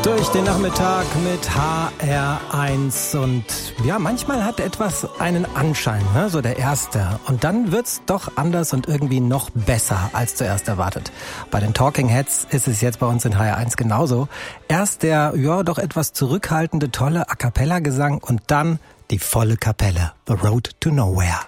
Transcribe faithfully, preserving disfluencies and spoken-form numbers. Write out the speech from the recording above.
Durch den Nachmittag mit H R eins und ja, manchmal hat etwas einen Anschein, ne? So der erste. Und dann wird's doch anders und irgendwie noch besser als zuerst erwartet. Bei den Talking Heads ist es jetzt bei uns in H R eins genauso. Erst der, ja, doch etwas zurückhaltende, tolle A-Cappella-Gesang und dann die volle Kapelle. The Road to Nowhere.